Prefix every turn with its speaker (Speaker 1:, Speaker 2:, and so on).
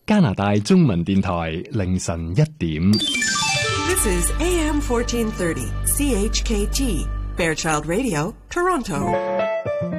Speaker 1: 加拿大中文電台凌晨1點。
Speaker 2: This is AM 1430 CHKG Fairchild Radio, Toronto.